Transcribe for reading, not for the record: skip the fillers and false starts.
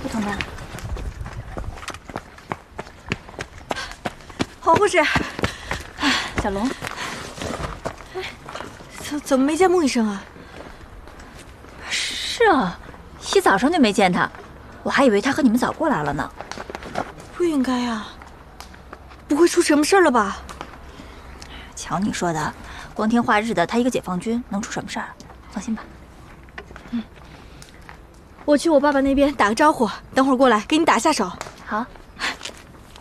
不疼吧？ 黄护士， 小龙， 怎么没见孟医生啊？ 是啊，一早上就没见他，我还以为他和你们早过来了呢。 不应该啊，不会出什么事了吧？ 瞧你说的，光天化日的，他一个解放军能出什么事儿？放心吧。 我去我爸爸那边打个招呼，等会儿过来给你打下手。 好。